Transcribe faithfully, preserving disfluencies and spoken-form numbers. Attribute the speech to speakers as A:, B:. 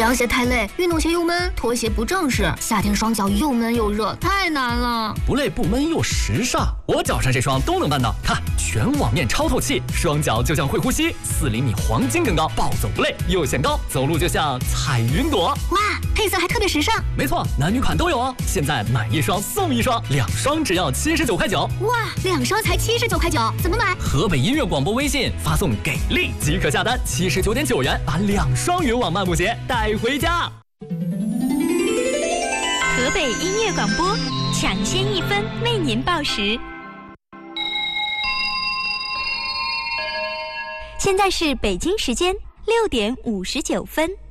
A: 凉鞋太累，运动鞋又闷，拖鞋不正式，夏天双脚又闷又热，太难了。
B: 不累不闷又时尚，我脚上这双都能办到。看，全网面超透气，双脚就像会呼吸，四厘米黄金更高，暴走不累，又显高，走路就像踩云朵。
A: 哇，配色还特别时尚。
B: 没错，男女款都有哦。现在买一双送一双，两双只要七十九块九。
A: 哇，两双才七十九块九，怎么买？
B: 河北音乐广播微信发送“给力”即可下单，七十九点九元把两双云网漫步鞋带回家。
C: 河北音乐广播，抢先一分为您报时。现在是北京时间六点五十九分。